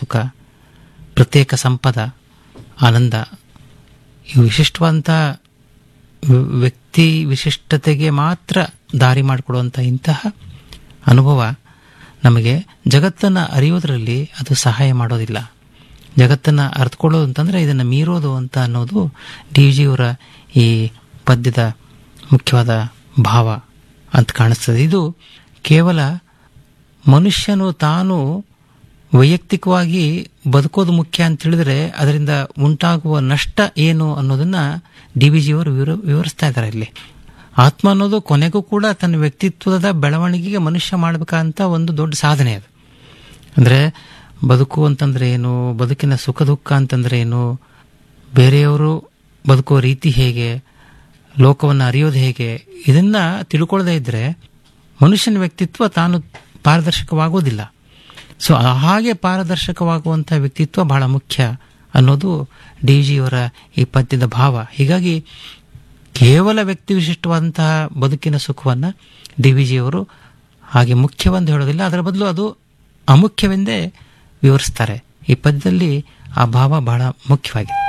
ಸುಖ, ಪ್ರತ್ಯೇಕ ಸಂಪದ, ಆನಂದ, ಇವು ವಿಶಿಷ್ಟವಾದಂಥ ವ್ಯಕ್ತಿ ವಿಶಿಷ್ಟತೆಗೆ ಮಾತ್ರ ದಾರಿ ಮಾಡಿಕೊಡುವಂಥ ಇಂತಹ ಅನುಭವ ನಮಗೆ ಜಗತ್ತನ್ನು ಅರಿಯೋದರಲ್ಲಿ ಅದು ಸಹಾಯ ಮಾಡೋದಿಲ್ಲ. ಜಗತ್ತನ್ನು ಅರ್ಥಕೊಳ್ಳೋದು ಅಂತಂದರೆ ಇದನ್ನು ಮೀರೋದು ಅಂತ ಅನ್ನೋದು ಡಿ ವಿ ಜಿಯವರ ಈ ಪದ್ಯದ ಮುಖ್ಯವಾದ ಭಾವ ಅಂತ ಕಾಣಿಸ್ತದೆ. ಇದು ಕೇವಲ ಮನುಷ್ಯನು ತಾನು ವೈಯಕ್ತಿಕವಾಗಿ ಬದುಕೋದು ಮುಖ್ಯ ಅಂತ ತಿಳಿದ್ರೆ ಅದರಿಂದ ಉಂಟಾಗುವ ನಷ್ಟ ಏನು ಅನ್ನೋದನ್ನು ಡಿ ವಿ ಜಿಯವರು ವಿವರಿಸ್ತಾ ಇದ್ದಾರೆ ಇಲ್ಲಿ. ಆತ್ಮ ಅನ್ನೋದು ಕೊನೆಗೂ ಕೂಡ ತನ್ನ ವ್ಯಕ್ತಿತ್ವದ ಬೆಳವಣಿಗೆಗೆ ಮನುಷ್ಯ ಮಾಡಬೇಕಂತ ಒಂದು ದೊಡ್ಡ ಸಾಧನೆ ಅದು. ಅಂದರೆ ಬದುಕು ಅಂತಂದ್ರೆ ಏನು, ಬದುಕಿನ ಸುಖ ದುಃಖ ಅಂತಂದ್ರೆ ಏನು, ಬೇರೆಯವರು ಬದುಕೋ ರೀತಿ ಹೇಗೆ, ಲೋಕವನ್ನು ಅರಿಯೋದು ಹೇಗೆ, ಇದನ್ನ ತಿಳ್ಕೊಳ್ಳದೇ ಇದ್ರೆ ಮನುಷ್ಯನ ವ್ಯಕ್ತಿತ್ವ ತಾನು ಪಾರದರ್ಶಕವಾಗೋದಿಲ್ಲ. ಸೊ ಹಾಗೆ ಪಾರದರ್ಶಕವಾಗುವಂಥ ವ್ಯಕ್ತಿತ್ವ ಬಹಳ ಮುಖ್ಯ ಅನ್ನೋದು ಡಿ ವಿ ಜಿಯವರ ಈ ಪದ್ಯದ ಭಾವ. ಹೀಗಾಗಿ ಕೇವಲ ವ್ಯಕ್ತಿ ವಿಶಿಷ್ಟವಾದಂತಹ ಬದುಕಿನ ಸುಖವನ್ನು ಡಿ ವಿ ಜಿಯವರು ಹಾಗೆ ಮುಖ್ಯವೆಂದು ಹೇಳೋದಿಲ್ಲ, ಅದರ ಬದಲು ಅದು ಅಮುಖ್ಯವೆಂದೇ ವಿವರಿಸ್ತಾರೆ. ಈ ಪದ್ಯದಲ್ಲಿ ಆ ಭಾವ ಬಹಳ ಮುಖ್ಯವಾಗಿದೆ.